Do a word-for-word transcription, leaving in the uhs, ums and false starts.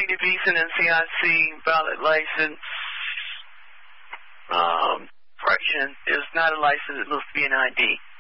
active decent N C I C valid license. Um, correction, is not a license, it looks to be an I D.